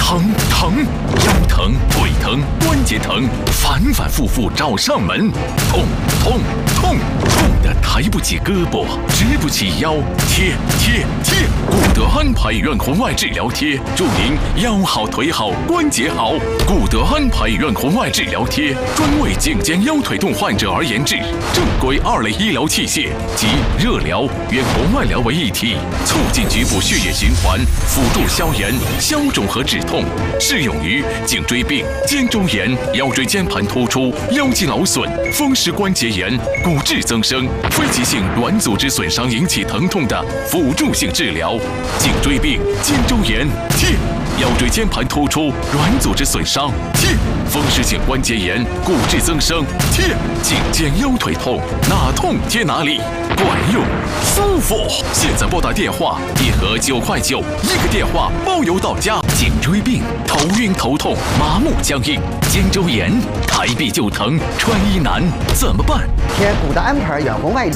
腰疼、腿疼、关节疼，反反复复找上门，痛得抬不起胳膊，直不起腰，贴！古德安排院红外治疗贴，祝您腰好腿好关节好。古德安排院红外治疗贴专为颈肩腰腿痛患者而研制，正规2类医疗器械及热疗与红外疗为一体，促进局部血液循环，辅助消炎、消肿和止痛，适用于颈椎病、肩周炎、腰椎间盘突出、腰肌劳损、风湿关节炎、骨质增生、非急性软组织损伤引起疼痛的辅助性治疗。颈椎病、肩周炎贴，腰椎间盘突出、软组织损伤贴，风湿性关节炎、骨质增生贴，颈肩腰腿痛哪痛贴哪里，管用舒服。现在拨打电话1盒9块9，1个电话包邮到家。颈椎病、头晕头痛、麻木僵硬、肩周炎，抬臂就疼，穿衣难，怎么办？ 贴古德安牌远红外。